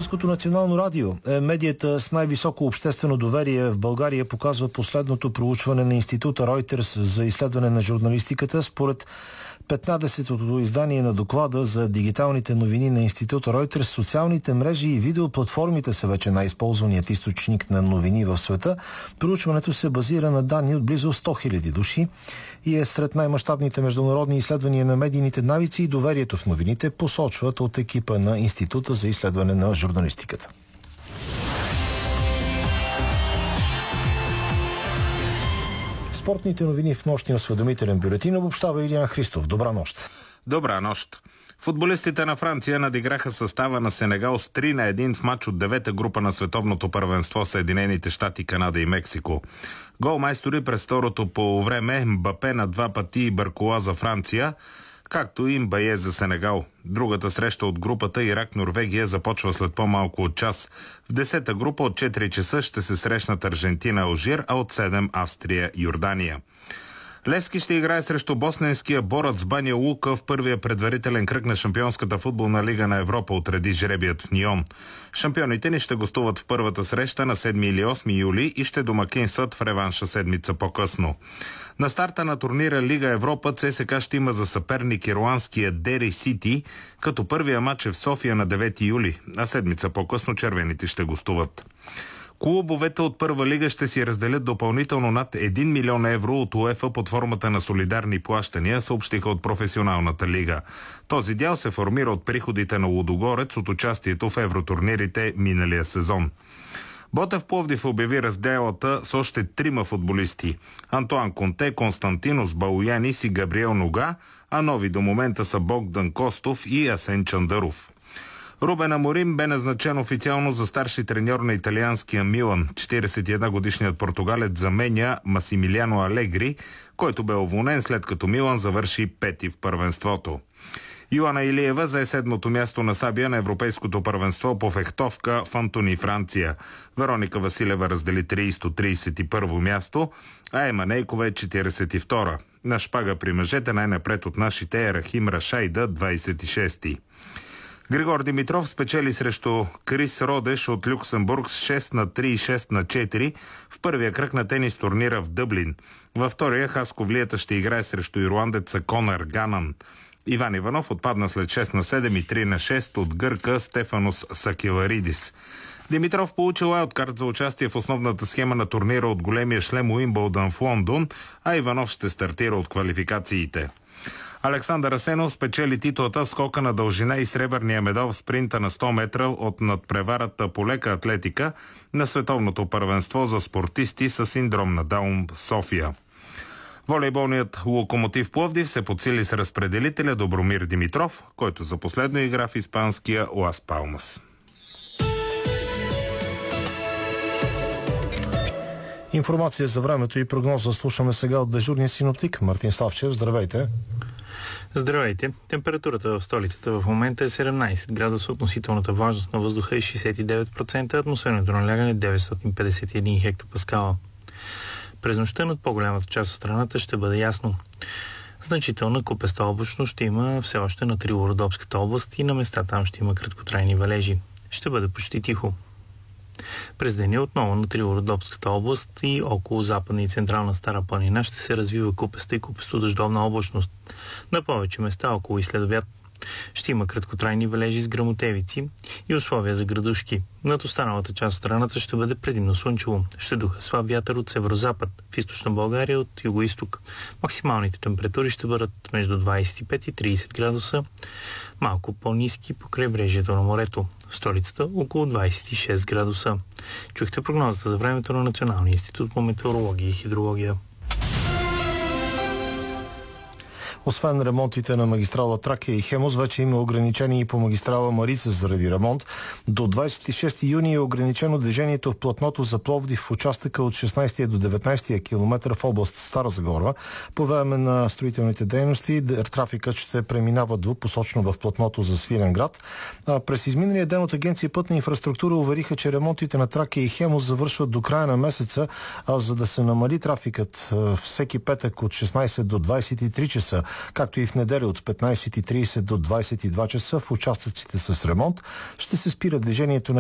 Българското национално радио е медията с най-високо обществено доверие в България, показва последното проучване на Института Reuters за изследване на журналистиката. Според 15-тото издание на доклада за дигиталните новини на Института Reuters, социалните мрежи и видеоплатформите са вече най-използваният източник на новини в света. Проучването се базира на данни от близо 100 000 души и е сред най-мащабните международни изследвания на медийните навици и доверието в новините, посочват от екипа на Института за изследване на журналистиката. Спортните новини в нощния осведомителен бюлетин обобщава Илиян Христов. Добра нощ. Добра нощ. Футболистите на Франция надиграха състава на Сенегал с 3-1 в матч от девета група на световното първенство Съединените щати, Канада и Мексико. Голмайстори през второто по време, Мбапе на 2 пъти и Баркола за Франция, както и Мбае за Сенегал. Другата среща от групата Ирак-Норвегия започва след по-малко от час. В 10-та група от 4 часа ще се срещнат Аржентина-Алжир, а от 7 Австрия-Йордания. Левски ще играе срещу босненския Борец Баня Лука в първия предварителен кръг на Шампионската футболна лига на Европа, отреди жребият в Нион. Шампионите ни ще гостуват в първата среща на 7 или 8 юли и ще домакинстват в реванша седмица по-късно. На старта на турнира Лига Европа ЦСКА ще има за съперник ирландския Дери Сити, като първия матч е в София на 9 юли, а седмица по-късно червените ще гостуват. Клубовете от първа лига ще си разделят допълнително над 1 милион евро от УЕФА под формата на солидарни плащания, съобщиха от професионалната лига. Този дял се формира от приходите на Лудогорец от участието в евротурнирите миналия сезон. Ботев Пловдив обяви разделата с още 3 футболисти – Антоан Конте, Константинос Балуянис и Габриел Нога, а нови до момента са Богдан Костов и Асен Чандаров. Рубен Аморим бе назначен официално за старши треньор на италианския Милан. 41-годишният португалец заменя Масимилиано Алегри, който бе уволнен след като Милан завърши 5-ти в първенството. Йоана Илиева зае 7-то място на сабия на Европейското първенство по фехтовка в Антони, Франция. Вероника Василева раздели 30-31 място, а Ема Нейкова е 42-а. На шпага при мъжете най-напред от нашите е Рахим Рашайда, 26-ти. Григор Димитров спечели срещу Крис Родеш от Люксембург с 6-3 и 6-4 в първия кръг на тенис турнира в Дъблин. Във втория Хасковлията ще играе срещу ирландеца Конър Ганан. Иван Иванов отпадна след 6-7 и 3-6 от гърка Стефанос Сакеларидис. Димитров получил лайткарт за участие в основната схема на турнира от големия шлем Уимбълдън в Лондон, а Иванов ще стартира от квалификациите. Александър Асенов спечели титлата в скока на дължина и сребърния медал в спринта на 100 метра от надпреварата по лека атлетика на световното първенство за спортисти с синдром на Даун в София. Волейболният Локомотив Пловдив се подсили с разпределителя Добромир Димитров, който за последно игра в испанския Лас Палмас. Информация за времето и прогноза слушаме сега от дежурния синоптик Мартин Славчев. Здравейте! Здравейте! Температурата в столицата в момента е 17 градуса, относителната влажност на въздуха е 69%, атмосферното налягане 951 хектопаскала. През нощта над по-голямата част от страната ще бъде ясно. Значителна купеста облачност ще има все още на Трило-Родопската област и на места там ще има краткотрайни валежи. Ще бъде почти тихо. През деня отново на Трило-Родопската област и около западна и централна Стара планина ще се развива купеста и купесто-дъждовна облачност. На повече места около и след обяд ще има краткотрайни валежи с гръмотевици и условия за градушки. Над останалата част от страната ще бъде предимно слънчево. Ще духа слаб вятър от северозапад, в източна България от югоизток. Максималните температури ще бъдат между 25 и 30 градуса, малко по-ниски по крайбрежието на морето. В столицата около 26 градуса. Чухте прогнозата за времето на Националния институт по метеорология и хидрология. Освен ремонтите на магистрала Тракия и Хемус, вече има ограничения и по магистрала Марица заради ремонт. До 26 юни е ограничено движението в платното за Пловдив в участъка от 16 до 19 км в област Стара Загора. По време на строителните дейности трафикът ще преминава двупосочно в платното за Свиленград. През изминалия ден от Агенция Пътна инфраструктура увериха, че ремонтите на Тракия и Хемус завършват до края на месеца, за да се намали трафикът всеки петък от 16 до 23 часа, както и в неделя от 15:30 до 22 часа в участъците с ремонт, ще се спира движението на